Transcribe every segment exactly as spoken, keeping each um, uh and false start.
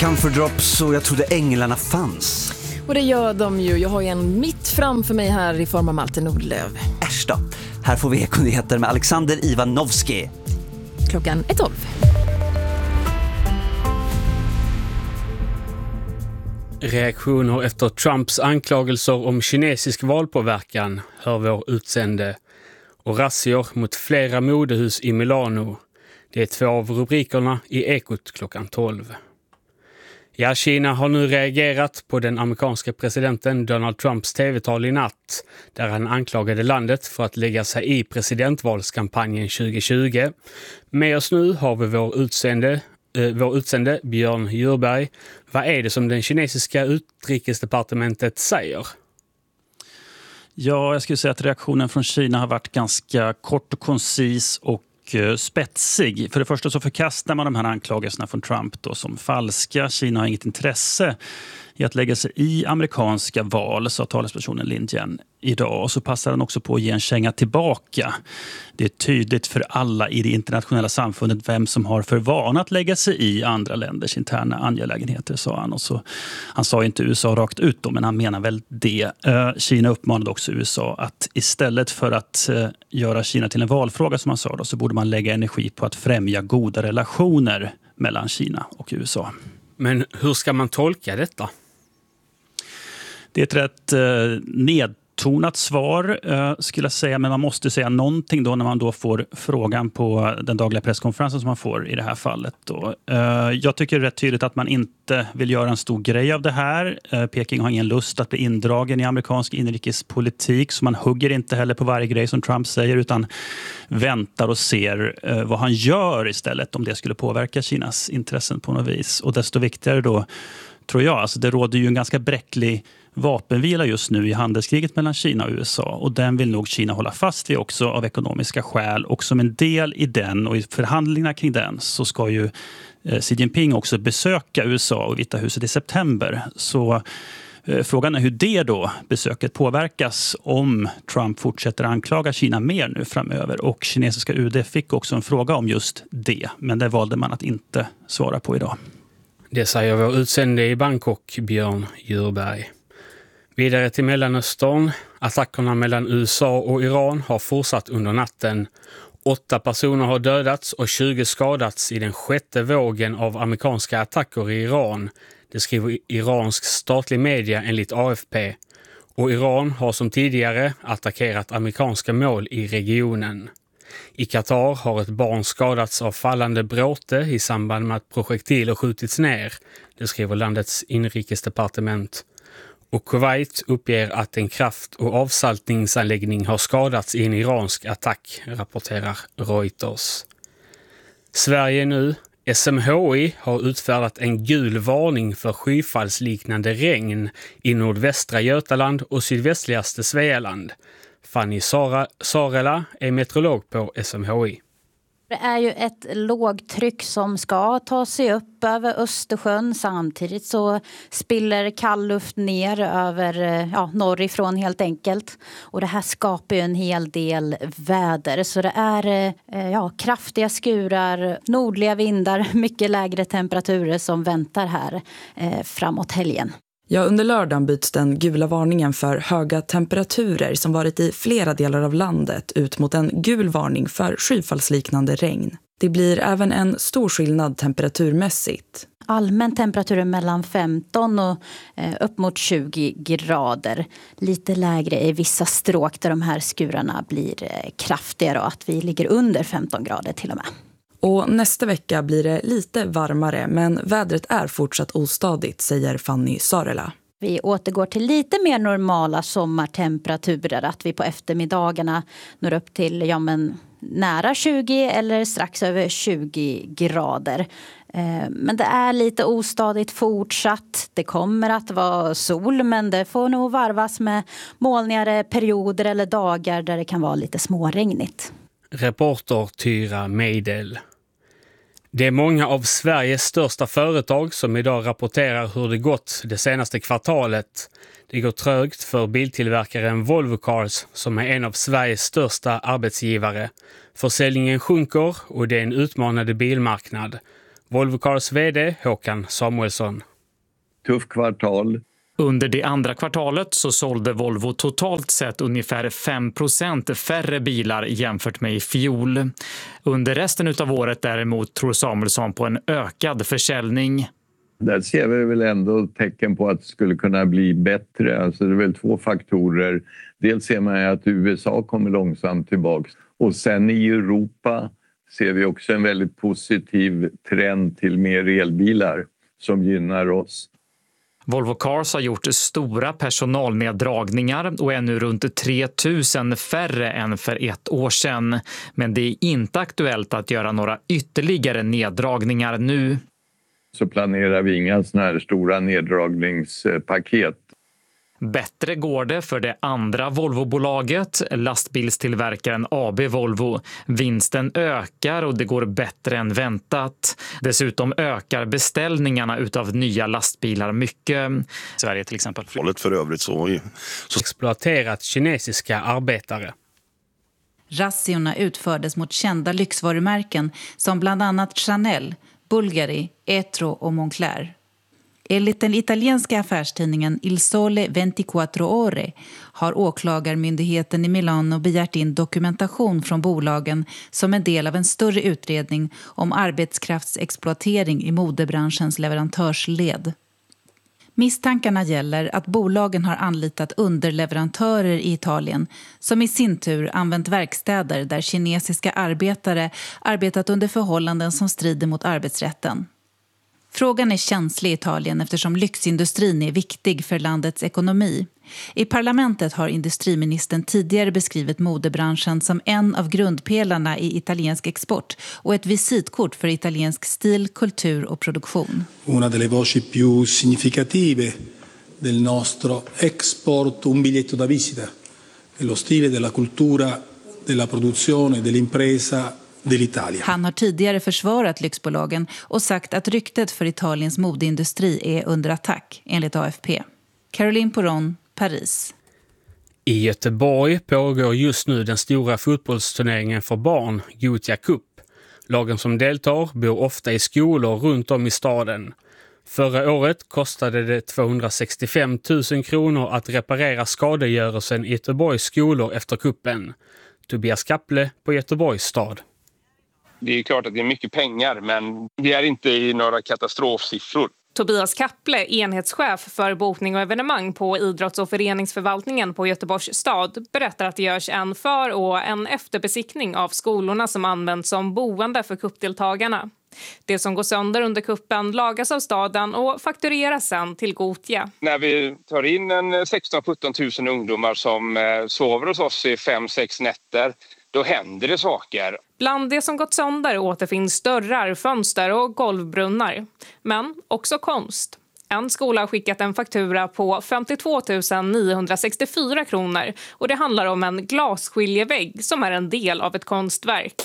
Camphor drops och jag trodde änglarna fanns. Och det gör de ju. Jag har ju en mitt framför mig här i form av Malte Nordlöv. Äsch då. Här får vi ekonyheter med Alexander Ivanovski. Klockan är tolv. Reaktioner efter Trumps anklagelser om kinesisk valpåverkan, hör vår utsände. Och razzior mot flera modehus i Milano. Det är två av rubrikerna i Ekot klockan tolv. Ja, Kina har nu reagerat på den amerikanska presidenten Donald Trumps tv-tal i natt, där han anklagade landet för att lägga sig i presidentvalskampanjen tjugo tjugo. Med oss nu har vi vår utsände, eh, vår utsände Björn Djurberg. Vad är det som den kinesiska utrikesdepartementet säger? Ja, jag skulle säga att reaktionen från Kina har varit ganska kort och koncis och spetsig. För det första så förkastar man de här anklagelserna från Trump då som falska. Kina har inget intresse i att lägga sig i amerikanska val, sa talespersonen Lin Jian idag. Och så passar han också på att ge en känga tillbaka. Det är tydligt för alla i det internationella samfundet vem som har för vana att lägga sig i andra länders interna angelägenheter, sa han. Och så, han sa inte U S A rakt ut då, men han menar väl det. Kina uppmanade också U S A att istället för att göra Kina till en valfråga, som han sa då, så borde man lägga energi på att främja goda relationer mellan Kina och U S A. Men hur ska man tolka detta? Det är ett rätt eh, nedtonat svar eh, skulle jag säga, men man måste säga någonting då när man då får frågan på den dagliga presskonferensen som man får i det här fallet. Då. Eh, jag tycker det är rätt tydligt att man inte vill göra en stor grej av det här. Eh, Peking har ingen lust att bli indragen i amerikansk inrikespolitik, så man hugger inte heller på varje grej som Trump säger, utan väntar och ser eh, vad han gör istället om det skulle påverka Kinas intressen på något vis. Och desto viktigare då, tror jag, alltså det råder ju en ganska bräcklig vapenvila just nu i handelskriget mellan Kina och U S A, och den vill nog Kina hålla fast vid också av ekonomiska skäl, och som en del i den och i förhandlingarna kring den så ska ju eh, Xi Jinping också besöka U S A och Vita huset i september. Så eh, frågan är hur det då besöket påverkas om Trump fortsätter anklaga Kina mer nu framöver, och kinesiska U D fick också en fråga om just det, men det valde man att inte svara på idag. Det säger vår utsände i Bangkok, Björn Djurberg. Vidare till Mellanöstern. Attackerna mellan U S A och Iran har fortsatt under natten. Åtta personer har dödats och tjugo skadats i den sjätte vågen av amerikanska attacker i Iran. Det skriver iransk statlig media enligt A F P. Och Iran har som tidigare attackerat amerikanska mål i regionen. I Qatar har ett barn skadats av fallande bråte i samband med att projektiler skjutits ner. Det skriver landets inrikesdepartement. Och Kuwait uppger att en kraft- och avsaltningsanläggning har skadats i en iransk attack, rapporterar Reuters. Sverige nu. S M H I har utfärdat en gul varning för skyfallsliknande regn i nordvästra Götaland och sydvästligaste Svealand. Fanny Sara, Sarela är meteorolog på S M H I. Det är ju ett lågtryck som ska ta sig upp över Östersjön. Samtidigt så spiller kall luft ner över ja, norrifrån helt enkelt. Och det här skapar ju en hel del väder. Så det är ja, kraftiga skurar, nordliga vindar, mycket lägre temperaturer som väntar här eh, framåt helgen. Ja, under lördagen byts den gula varningen för höga temperaturer som varit i flera delar av landet ut mot en gul varning för skyfallsliknande regn. Det blir även en stor skillnad temperaturmässigt. Allmän temperatur mellan femton och eh, upp mot tjugo grader. Lite lägre i vissa stråk där de här skurarna blir eh, kraftigare, och att vi ligger under femton grader till och med. Och nästa vecka blir det lite varmare, men vädret är fortsatt ostadigt, säger Fanny Sarela. Vi återgår till lite mer normala sommartemperaturer, att vi på eftermiddagarna når upp till ja, men, nära tjugo eller strax över tjugo grader. Men det är lite ostadigt fortsatt. Det kommer att vara sol, men det får nog varvas med molnigare perioder eller dagar där det kan vara lite småregnigt. Reporter Tyra Meidel. Det är många av Sveriges största företag som idag rapporterar hur det gått det senaste kvartalet. Det går trögt för biltillverkaren Volvo Cars, som är en av Sveriges största arbetsgivare. Försäljningen sjunker och det är en utmanande bilmarknad. Volvo Cars vd Håkan Samuelsson. Tuff kvartal. Under det andra kvartalet så sålde Volvo totalt sett ungefär fem procent färre bilar jämfört med i fjol. Under resten av året däremot tror Samuelsson på en ökad försäljning. Där ser vi väl ändå tecken på att det skulle kunna bli bättre. Alltså det är väl två faktorer. Dels ser man att U S A kommer långsamt tillbaka. Och sen i Europa ser vi också en väldigt positiv trend till mer elbilar som gynnar oss. Volvo Cars har gjort stora personalneddragningar och är nu runt tre tusen färre än för ett år sedan. Men det är inte aktuellt att göra några ytterligare neddragningar nu. Så planerar vi inga såna här stora neddragningspaket. Bättre går det för det andra Volvo-bolaget, lastbilstillverkaren A B Volvo. Vinsten ökar och det går bättre än väntat. Dessutom ökar beställningarna utav nya lastbilar mycket. Sverige till exempel. För övrigt så... så... exploaterat kinesiska arbetare. Razziorna utfördes mot kända lyxvarumärken som bland annat Chanel, Bulgari, Etro och Moncler. Enligt den italienska affärstidningen Il Sole tjugofyra Ore har åklagarmyndigheten i Milano begärt in dokumentation från bolagen som en del av en större utredning om arbetskraftsexploatering i modebranschens leverantörsled. Misstankarna gäller att bolagen har anlitat underleverantörer i Italien som i sin tur använt verkstäder där kinesiska arbetare arbetat under förhållanden som strider mot arbetsrätten. Frågan är känslig i Italien eftersom lyxindustrin är viktig för landets ekonomi. I parlamentet har industriministern tidigare beskrivit modebranschen som en av grundpelarna i italiensk export och ett visitkort för italiensk stil, kultur och produktion. Una delle voci più significative del nostro export, un biglietto da visita. Lo stile della cultura, della produzione, dell'impresa. Han har tidigare försvarat lyxbolagen och sagt att ryktet för Italiens modeindustri är under attack, enligt A F P. Caroline Poron, Paris. I Göteborg pågår just nu den stora fotbollsturneringen för barn, Gothia Cup. Lagen som deltar bor ofta i skolor runt om i staden. Förra året kostade det tvåhundrasextiofem tusen kronor att reparera skadegörelsen i Göteborgs skolor efter kuppen. Tobias Kapple på Göteborgs stad. Det är klart att det är mycket pengar, men vi är inte i några katastrofsiffror. Tobias Kapple, enhetschef för bokning och evenemang på idrotts- och föreningsförvaltningen på Göteborgs stad, berättar att det görs en för- och en efterbesiktning av skolorna som används som boende för kuppdeltagarna. Det som går sönder under kuppen lagas av staden och faktureras sen till Gothia. När vi tar in en sexton till sjutton tusen ungdomar som sover hos oss i fem sex nätter, då händer det saker. Bland det som gått sönder återfinns dörrar, fönster och golvbrunnar. Men också konst. En skola har skickat en faktura på femtiotvå tusen niohundrasextiofyra kronor och det handlar om en glasskiljevägg som är en del av ett konstverk.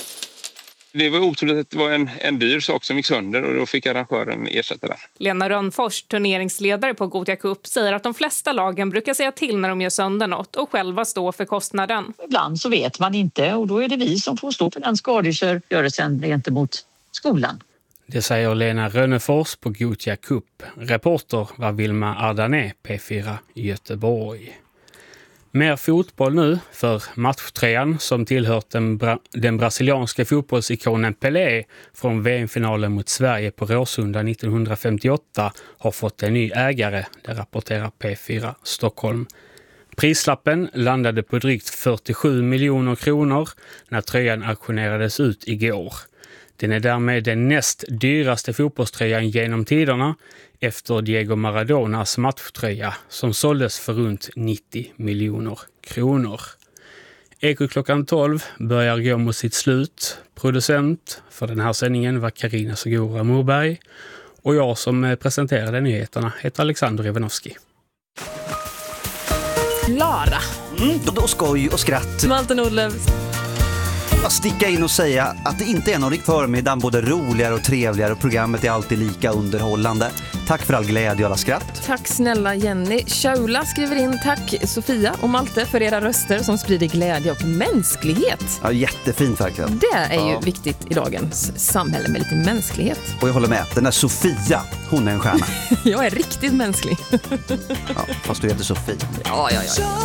Det var otroligt att det var en, en dyr sak som gick sönder och då fick arrangören ersätta den. Lena Rönnfors, turneringsledare på Gothia Cup, säger att de flesta lagen brukar säga till när de gör sönder något och själva stå för kostnaden. Ibland så vet man inte och då är det vi som får stå för den skadegörelsen gentemot skolan. Det säger Lena Rönnefors på Gothia Cup. Reporter var Vilma Ardané, P fyra Göteborg. Mer fotboll nu för matchtrean som tillhört den, bra- den brasilianska fotbollsikonen Pelé från V M-finalen mot Sverige på Råsunda nittonhundrafemtioåtta har fått en ny ägare, det rapporterar P fyra Stockholm. Prislappen landade på drygt fyrtiosju miljoner kronor när tröjan auktionerades ut igår. Den är därmed den näst dyraste fotbollströjan genom tiderna efter Diego Maradonas matchtröja som såldes för runt nittio miljoner kronor. Eko klockan tolv börjar gå mot sitt slut. Producent för den här sändningen var Karina Segura Morberg och jag som presenterade nyheterna heter Alexander Ivanovski. Lara. Mm, då skoj och skratt. Malte Nordlöf. Att sticka in och säga att det inte är någon förmiddag både roligare och trevligare och programmet är alltid lika underhållande. Tack för all glädje och alla skratt. Tack snälla Jenny. Shaula skriver in tack Sofia och Malte för era röster som sprider glädje och mänsklighet. Ja, jättefint verkligen. Det är ju ja. viktigt i dagens samhälle med lite mänsklighet. Och jag håller med, den där Sofia, hon är en stjärna. Jag är riktigt mänsklig. Ja, fast du heter Sofie. Ja, ja, ja.